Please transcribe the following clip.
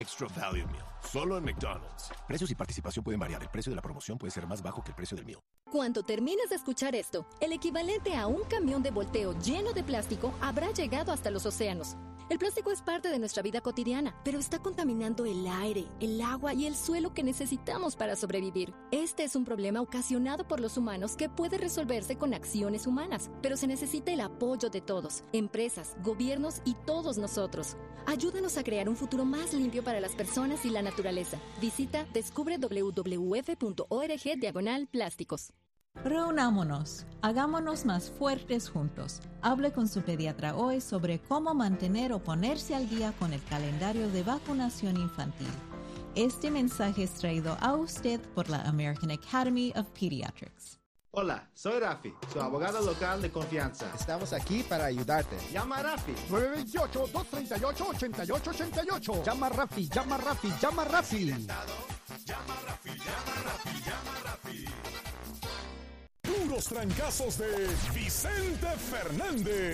Extra Value Meal, solo en McDonald's. Precios y participación pueden variar. El precio de la promoción puede ser más bajo que el precio del meal. Cuando termines de escuchar esto, el equivalente a un camión de volteo lleno de plástico habrá llegado hasta los océanos. El plástico es parte de nuestra vida cotidiana, pero está contaminando el aire, el agua y el suelo que necesitamos para sobrevivir. Este es un problema ocasionado por los humanos que puede resolverse con acciones humanas, pero se necesita el apoyo de todos, empresas, gobiernos y todos nosotros. Ayúdanos a crear un futuro más limpio para las personas y la naturaleza. Visita descubre www.org/plásticos. Reunámonos, hagámonos más fuertes juntos. Hable con su pediatra hoy sobre cómo mantener o ponerse al día con el calendario de vacunación infantil. Este mensaje es traído a usted por la American Academy of Pediatrics. Hola, soy Rafi, su abogado local de confianza. Estamos aquí para ayudarte. Llama a Rafi. 928-238-8888. Llama a Rafi, llama a Rafi, llama a Rafi. Llama a Rafi, llama a Rafi, llama a Rafi. Puros trancazos de Vicente Fernández.